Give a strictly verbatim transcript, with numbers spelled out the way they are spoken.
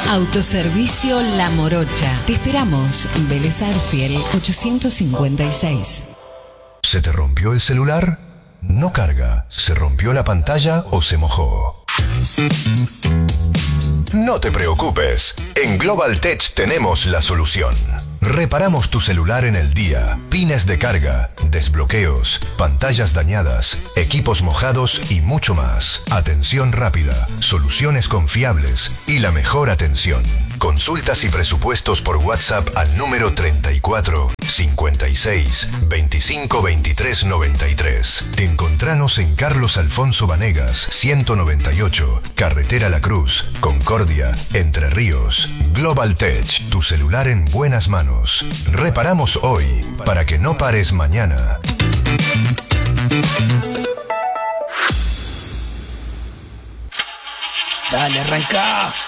Autoservicio La Morocha. Te esperamos. Vélez Arfiel ochocientos cincuenta y seis. ¿Se te rompió el celular? No carga. ¿Se rompió la pantalla o se mojó? No te preocupes. En Global Tech tenemos la solución. Reparamos tu celular en el día. Pines de carga, desbloqueos, pantallas dañadas, equipos mojados y mucho más. Atención rápida, soluciones confiables y la mejor atención. Consultas y presupuestos por WhatsApp al número treinta y cuatro, cincuenta y seis, veinticinco, veintitrés, noventa y tres. Encontranos en Carlos Alfonso Vanegas, ciento noventa y ocho, Carretera La Cruz, Concordia, Entre Ríos. Global Tech, tu celular en buenas manos. Reparamos hoy para que no pares mañana. Dale, arranca.